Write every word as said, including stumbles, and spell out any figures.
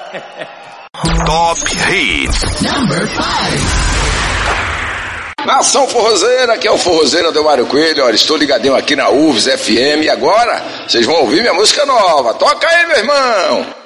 Top Hits Number five. Nação Forrozeira, aqui é o Forrozeiro Adelmário Coelho. Olha, estou ligadinho aqui na U F S F M e agora vocês vão ouvir minha música nova. Toca aí, meu irmão!